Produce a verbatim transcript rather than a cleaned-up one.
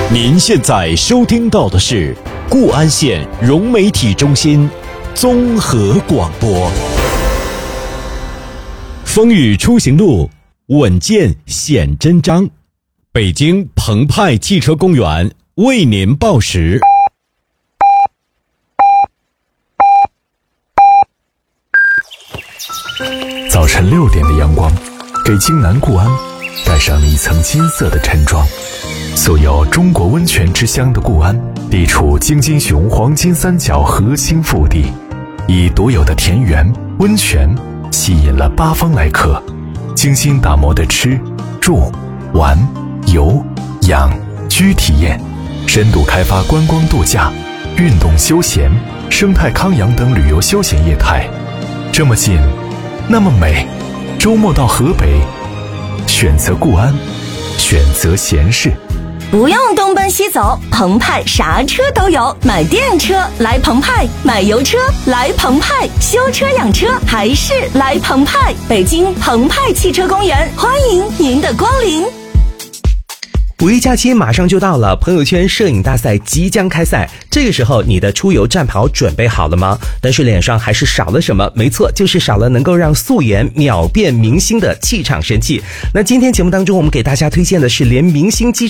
您现在收听到的是固安县融媒体中心综合广播。风雨出行路，稳健显真章。北京澎湃汽车公园为您报时。 早晨六点的阳光，给京南固安盖上了一层金色的衬装。素有中国温泉之乡的固安，地处京津雄黄金三角核心腹地，以独有的田园温泉吸引了八方来客。精心打磨的吃住玩游养居体验，深度开发观光度假、运动休闲、生态康养等旅游休闲业态。这么近那么美，周末到河北，选择固安，选择闲适。 不用东奔西走，澎湃啥车都有。买电车来澎湃，买油车来澎湃，修车养车还是来澎湃。北京澎湃汽车公园，欢迎您的光临。 五一假期马上就到了，朋友圈摄影大赛即将开赛。这个时候你的出游战袍准备好了吗？但是脸上还是少了什么？没错，就是少了能够让素颜秒变明星的气场神器。那今天节目当中我们给大家推荐的是连明星机